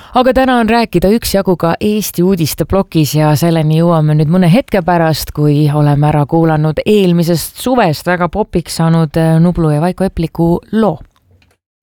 Aga täna on rääkida üksjagu ka Eesti uudiste plokis ja selleni jõuame nüüd mõne hetke pärast, kui oleme ära kuulanud eelmisest suvest väga popiks saanud Nublu ja Vaiko Epliku loo.